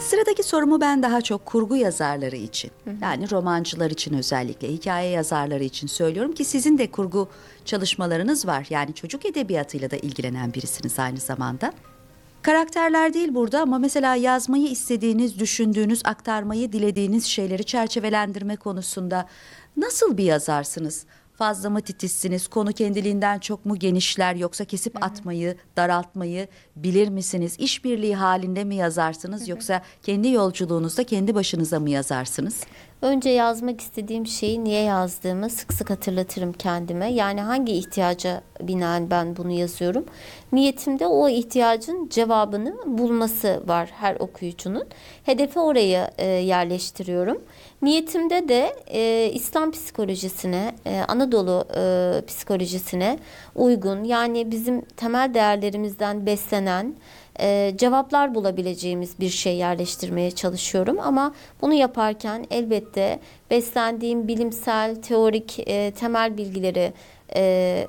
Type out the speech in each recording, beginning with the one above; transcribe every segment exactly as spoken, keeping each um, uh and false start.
Sıradaki sorumu ben daha çok kurgu yazarları için, yani romancılar için, özellikle hikaye yazarları için söylüyorum ki sizin de kurgu çalışmalarınız var. Yani çocuk edebiyatıyla da ilgilenen birisiniz aynı zamanda. Karakterler değil burada ama mesela yazmayı istediğiniz, düşündüğünüz, aktarmayı dilediğiniz şeyleri çerçevelendirme konusunda nasıl bir yazarsınız? Fazla mı titizsiniz? Konu kendiliğinden çok mu genişler, yoksa kesip atmayı, daraltmayı bilir misiniz? İşbirliği halinde mi yazarsınız, yoksa kendi yolculuğunuzda kendi başınıza mı yazarsınız? Önce yazmak istediğim şeyi niye yazdığımı sık sık hatırlatırım kendime. Yani hangi ihtiyaca binaen ben bunu yazıyorum. Niyetimde o ihtiyacın cevabını bulması var her okuyucunun. Hedefe orayı e, yerleştiriyorum. Niyetimde de e, İslam psikolojisine, e, Anadolu e, psikolojisine uygun, yani bizim temel değerlerimizden beslenen, e, cevaplar bulabileceğimiz bir şey yerleştirmeye çalışıyorum. Ama bunu yaparken elbette beslendiğim bilimsel, teorik e, temel bilgileri, e,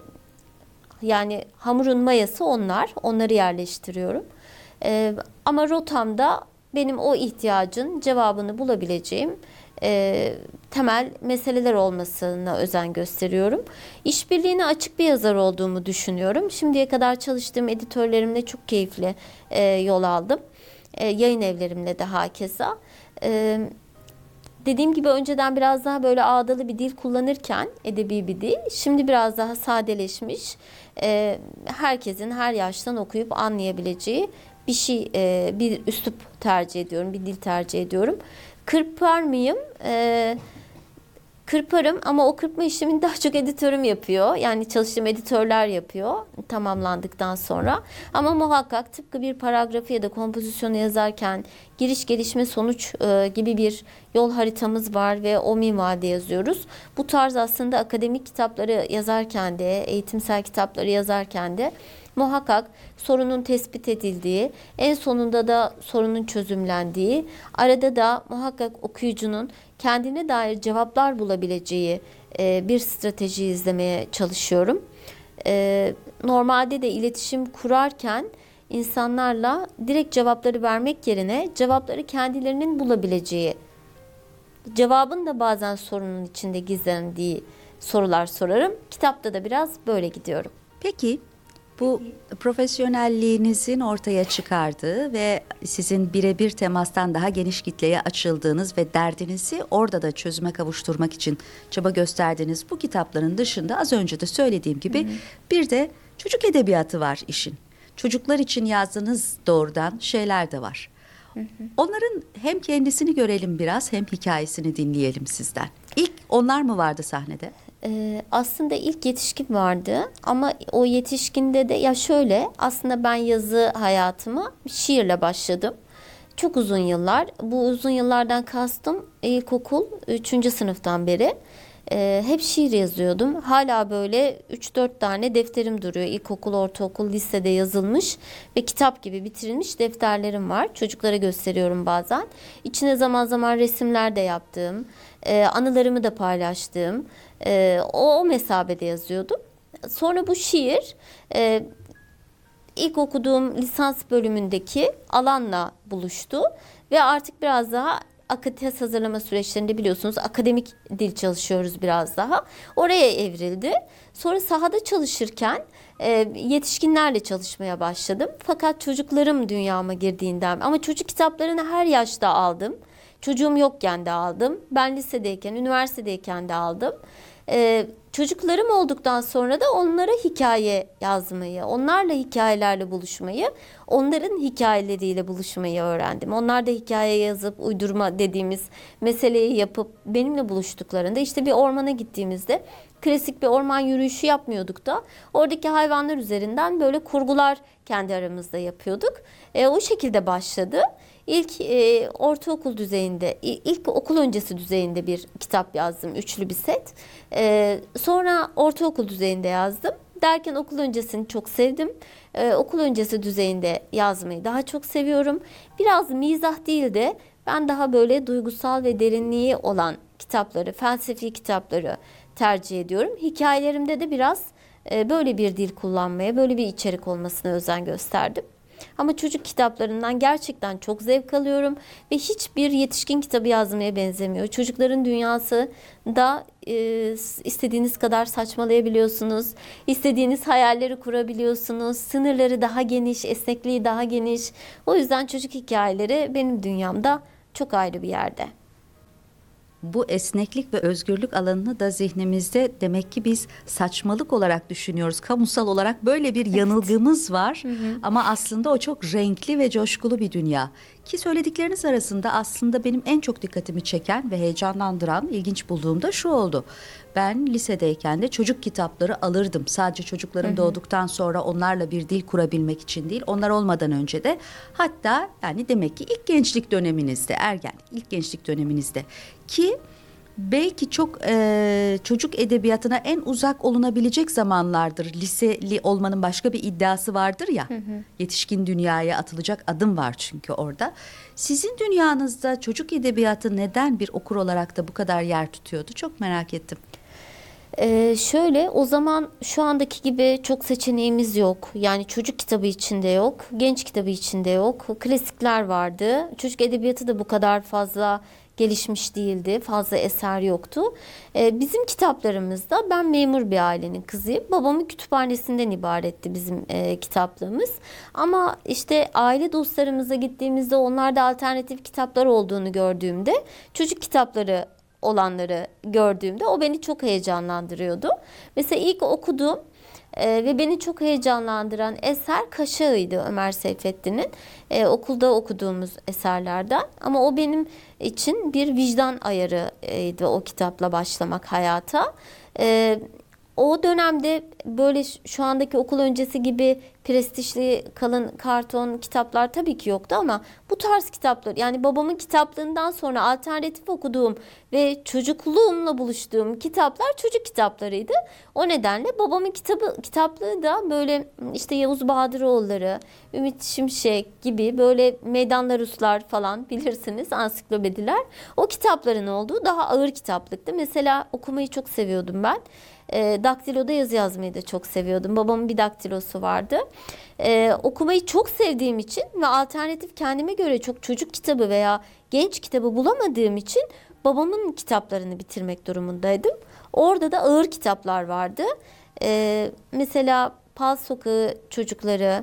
yani hamurun mayası onlar, onları yerleştiriyorum. E, ama rotamda benim o ihtiyacın cevabını bulabileceğim e, temel meseleler olmasına özen gösteriyorum. İşbirliğine açık bir yazar olduğumu düşünüyorum. Şimdiye kadar çalıştığım editörlerimle çok keyifli e, yol aldım. E, yayın evlerimle de hakeza. E, Dediğim gibi önceden biraz daha böyle ağdalı bir dil kullanırken, edebi bir dil, şimdi biraz daha sadeleşmiş, e, herkesin her yaştan okuyup anlayabileceği bir şey, e, bir üslup tercih ediyorum, bir dil tercih ediyorum. Kırpar mıyım? E, Kırparım ama o kırpma işlemini daha çok editörüm yapıyor. Yani çalıştığım editörler yapıyor tamamlandıktan sonra. Ama muhakkak tıpkı bir paragrafı ya da kompozisyonu yazarken giriş, gelişme, sonuç e, gibi bir yol haritamız var ve o minvalde yazıyoruz. Bu tarz aslında akademik kitapları yazarken de, eğitimsel kitapları yazarken de muhakkak sorunun tespit edildiği, en sonunda da sorunun çözümlendiği, arada da muhakkak okuyucunun kendine dair cevaplar bulabileceği e, bir strateji izlemeye çalışıyorum. E, normalde de iletişim kurarken insanlarla direkt cevapları vermek yerine cevapları kendilerinin bulabileceği, cevabın da bazen sorunun içinde gizlendiği sorular sorarım. Kitapta da biraz böyle gidiyorum. Peki, bu profesyonelliğinizin ortaya çıkardığı ve sizin birebir temastan daha geniş kitleye açıldığınız ve derdinizi orada da çözüme kavuşturmak için çaba gösterdiğiniz bu kitapların dışında, az önce de söylediğim gibi, hı hı, bir de çocuk edebiyatı var işin. Çocuklar için yazdığınız doğrudan şeyler de var. Hı hı. Onların hem kendisini görelim biraz, hem hikayesini dinleyelim sizden. İlk onlar mı vardı sahnede? Ee, aslında ilk yetişkin vardı ama o yetişkinde de ya şöyle, aslında ben yazı hayatıma şiirle başladım. Çok uzun yıllar, bu uzun yıllardan kastım ilkokul üçüncü sınıftan beri e, hep şiir yazıyordum. Hala böyle üç dört tane defterim duruyor. İlkokul, ortaokul, lisede yazılmış ve kitap gibi bitirilmiş defterlerim var. Çocuklara gösteriyorum bazen. İçine zaman zaman resimler de yaptığım, e, anılarımı da paylaştığım, e, o, o mesabede yazıyordum. Sonra bu şiir e, ilk okuduğum lisans bölümündeki alanla buluştu ve artık biraz daha tez hazırlama süreçlerinde biliyorsunuz akademik dil çalışıyoruz biraz daha. Oraya evrildi. Sonra sahada çalışırken e, yetişkinlerle çalışmaya başladım. Fakat çocuklarım dünyama girdiğinden, ama çocuk kitaplarını her yaşta aldım. Çocuğum yokken de aldım. Ben lisedeyken, üniversitedeyken de aldım. Ee, çocuklarım olduktan sonra da onlara hikaye yazmayı, onlarla hikayelerle buluşmayı, onların hikayeleriyle buluşmayı öğrendim. Onlar da hikaye yazıp uydurma dediğimiz meseleyi yapıp benimle buluştuklarında, işte bir ormana gittiğimizde klasik bir orman yürüyüşü yapmıyorduk da oradaki hayvanlar üzerinden böyle kurgular kendi aramızda yapıyorduk. E, o şekilde başladı. İlk e, ortaokul düzeyinde, ilk okul öncesi düzeyinde bir kitap yazdım, üçlü bir set. E, sonra ortaokul düzeyinde yazdım. Derken okul öncesini çok sevdim. E, okul öncesi düzeyinde yazmayı daha çok seviyorum. Biraz mizah değil de ben daha böyle duygusal ve derinliği olan kitapları, felsefi kitapları tercih ediyorum. Hikayelerimde de biraz e, böyle bir dil kullanmaya, böyle bir içerik olmasına özen gösterdim. Ama çocuk kitaplarından gerçekten çok zevk alıyorum ve hiçbir yetişkin kitabı yazmaya benzemiyor. Çocukların dünyası da e, istediğiniz kadar saçmalayabiliyorsunuz. İstediğiniz hayalleri kurabiliyorsunuz. Sınırları daha geniş, esnekliği daha geniş. O yüzden çocuk hikayeleri benim dünyamda çok ayrı bir yerde. Bu esneklik ve özgürlük alanını da zihnimizde demek ki biz saçmalık olarak düşünüyoruz. Kamusal olarak böyle bir yanılgımız var. Hı hı. Ama aslında o çok renkli ve coşkulu bir dünya. Ki söyledikleriniz arasında aslında benim en çok dikkatimi çeken ve heyecanlandıran, ilginç bulduğum da şu oldu. Ben lisedeyken de çocuk kitapları alırdım. Sadece çocuklarım hı hı. doğduktan sonra onlarla bir dil kurabilmek için değil, onlar olmadan önce de. Hatta yani demek ki ilk gençlik döneminizde, ergenlik, ilk gençlik döneminizde ki belki çok e, çocuk edebiyatına en uzak olunabilecek zamanlardır. Liseli olmanın başka bir iddiası vardır ya. Hı hı. Yetişkin dünyaya atılacak adım var çünkü orada. Sizin dünyanızda çocuk edebiyatı neden bir okur olarak da bu kadar yer tutuyordu? Çok merak ettim. Ee, şöyle o zaman şu andaki gibi çok seçeneğimiz yok. Yani çocuk kitabı içinde yok, genç kitabı içinde yok. Klasikler vardı. Çocuk edebiyatı da bu kadar fazla gelişmiş değildi. Fazla eser yoktu. Ee, bizim kitaplarımızda ben memur bir ailenin kızıyım. Babamın kütüphanesinden ibaretti bizim e, kitaplığımız. Ama işte aile dostlarımıza gittiğimizde onlarda alternatif kitaplar olduğunu gördüğümde çocuk kitapları olanları gördüğümde o beni çok heyecanlandırıyordu. Mesela ilk okuduğum e, ve beni çok heyecanlandıran eser Kaşağı'ydı Ömer Seyfettin'in. E, okulda okuduğumuz eserlerden. Ama o benim için bir vicdan ayarıydı o kitapla başlamak hayata. E, O dönemde böyle şu andaki okul öncesi gibi prestijli kalın karton kitaplar tabii ki yoktu ama bu tarz kitaplar, yani babamın kitaplığından sonra alternatif okuduğum ve çocukluğumla buluştuğum kitaplar çocuk kitaplarıydı. O nedenle babamın kitabı kitaplığı da böyle işte Yavuz Bahadıroğulları, Ümit Şimşek gibi böyle Meydanlar Ruslar falan bilirsiniz, ansiklopediler. O kitapların olduğu daha ağır kitaplıktı. Mesela okumayı çok seviyordum ben. E, daktiloda yazı yazmayı da çok seviyordum. Babamın bir daktilosu vardı. E, okumayı çok sevdiğim için ve alternatif kendime göre çok çocuk kitabı veya genç kitabı bulamadığım için babamın kitaplarını bitirmek durumundaydım. Orada da ağır kitaplar vardı. E, mesela Pal Sokağı Çocukları,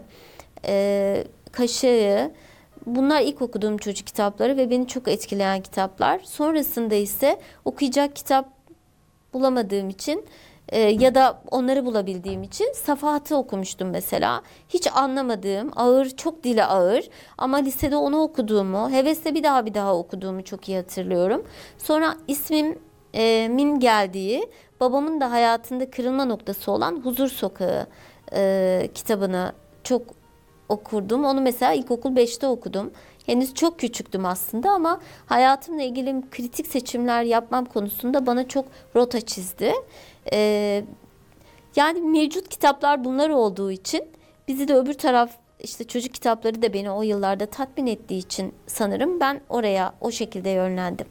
e, Kaşağı, bunlar ilk okuduğum çocuk kitapları ve beni çok etkileyen kitaplar. Sonrasında ise okuyacak kitap bulamadığım için e, ya da onları bulabildiğim için Safahat'ı okumuştum mesela. Hiç anlamadığım, ağır, çok dili ağır ama lisede onu okuduğumu, hevesle bir daha bir daha okuduğumu çok iyi hatırlıyorum. Sonra ismimin geldiği, babamın da hayatında kırılma noktası olan Huzur Sokağı e, kitabını çok okurdum. Onu mesela ilkokul beşte okudum. Henüz çok küçüktüm aslında ama hayatımla ilgili kritik seçimler yapmam konusunda bana çok rota çizdi. Ee, yani mevcut kitaplar bunlar olduğu için bizi de öbür taraf, işte çocuk kitapları da beni o yıllarda tatmin ettiği için sanırım ben oraya o şekilde yönlendim.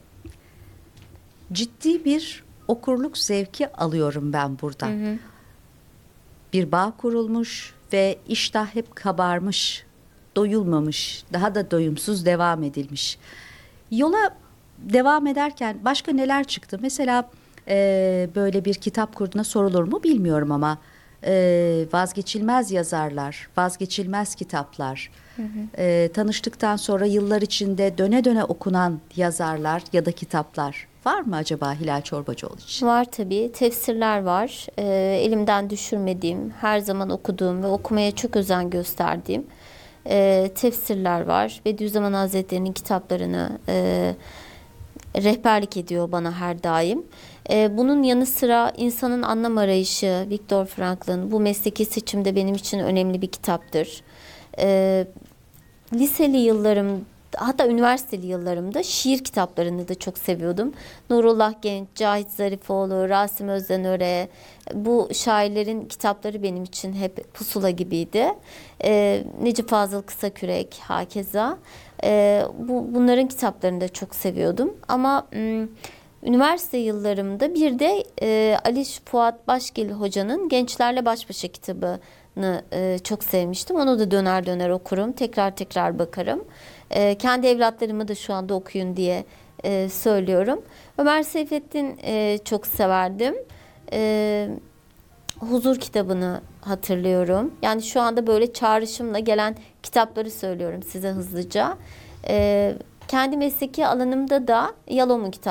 Ciddi bir okurluk zevki alıyorum ben buradan. Hı hı. Bir bağ kurulmuş ve iştah hep kabarmış, doyulmamış, daha da doyumsuz devam edilmiş. Yola devam ederken başka neler çıktı? Mesela e, böyle bir kitap kurduğuna sorulur mu bilmiyorum ama e, vazgeçilmez yazarlar, vazgeçilmez kitaplar, hı hı. E, tanıştıktan sonra yıllar içinde döne döne okunan yazarlar ya da kitaplar var mı acaba Hilal Çorbacıoğlu için? Var tabii. Tefsirler var. E, elimden düşürmediğim, her zaman okuduğum ve okumaya çok özen gösterdiğim E, tefsirler var. Bediüzzaman Hazretleri'nin kitaplarını e, rehberlik ediyor bana her daim. E, bunun yanı sıra İnsanın Anlam Arayışı, Viktor Frankl'ın bu mesleki seçimde benim için önemli bir kitaptır. E, liseli yıllarım, hatta üniversiteli yıllarımda şiir kitaplarını da çok seviyordum. Nurullah Genç, Cahit Zarifoğlu, Rasim Özdenöre, bu şairlerin kitapları benim için hep pusula gibiydi. Ee, Necip Fazıl Kısakürek, hakeza. Ee, bu, bunların kitaplarını da çok seviyordum. Ama m, üniversite yıllarımda bir de e, Ali Fuat Başgil Hoca'nın Gençlerle Baş Başa kitabı e, çok sevmiştim. Onu da döner döner okurum. Tekrar tekrar bakarım. E, kendi evlatlarımı da şu anda okuyun diye e, söylüyorum. Ömer Seyfettin e, çok severdim. E, Huzur kitabını hatırlıyorum. Yani şu anda böyle çağrışımla gelen kitapları söylüyorum size hızlıca. E, kendi mesleki alanımda da Yalom'un kitapları.